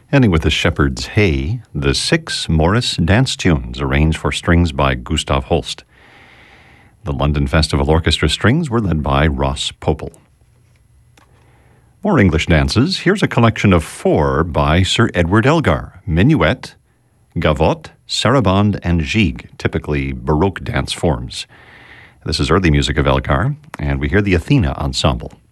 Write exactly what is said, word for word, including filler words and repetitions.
Ending with the Shepherd's Hey, the six Morris dance tunes arranged for strings by Gustav Holst. The London Festival Orchestra strings were led by Ross Popel. More English dances. Here's a collection of four by Sir Edward Elgar: Minuet, Gavotte, Sarabande, and Gigue, typically Baroque dance forms. This is early music of Elgar, and we hear the Athena Ensemble.